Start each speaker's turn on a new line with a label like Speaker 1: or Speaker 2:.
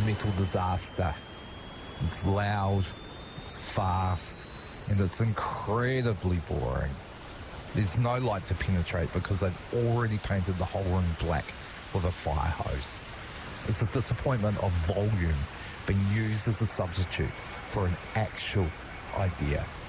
Speaker 1: metal disaster. It's loud, it's fast, and it's incredibly boring. There's no light to penetrate because they've already painted the whole room black with a fire hose. It's a disappointment of volume being used as a substitute for an actual idea.